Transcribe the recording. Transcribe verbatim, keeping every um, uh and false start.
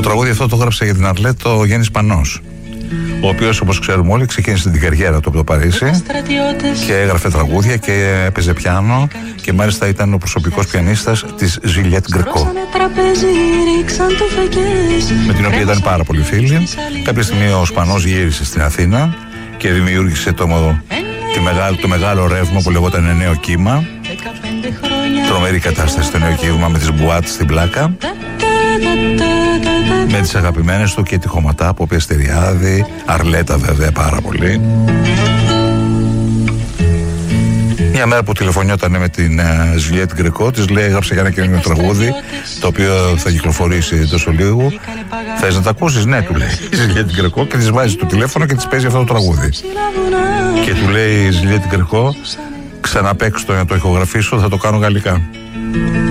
τραγούδι αυτό το έγραψε για την Αρλέτ ο Γιάννης Πανός, ο οποίος, όπως ξέρουμε όλοι, ξεκίνησε την καριέρα του από το Παρίσι και έγραφε τραγούδια και έπαιζε πιάνο και μάλιστα ήταν ο προσωπικός πιανίστας της Ζιλιέτ Γκρεκό, με την οποία ήταν πάρα πολύ φίλοι. Κάποια στιγμή ο Σπανός γύρισε στην Αθήνα και δημιούργησε το, τη μεγάλο, το μεγάλο ρεύμα που λεγόταν Νέο Κύμα. Τρομερή κατάσταση στο Νέο Κύμα, με τις μπουάτ στην πλάκα, με τις αγαπημένες του και τη Χωματά από Πιεστεριάδη, Αρλέτα βέβαια πάρα πολύ. Μια μέρα που τηλεφωνιόταν με την Ζιλιέτ Γκρεκό, της λέει: έγραψε για ένα καινούριο τραγούδι, το οποίο θα κυκλοφορήσει τόσο λίγο. Θες να τα ακούσεις? Ναι, του λέει η Ζιλιέτ Γκρεκό, και της βάζει το τηλέφωνο και της παίζει αυτό το τραγούδι. Και του λέει η Ζιλιέτ Γκρεκό: ξαναπαίξω το να το ηχογραφήσω, θα το κάνω γαλλικά.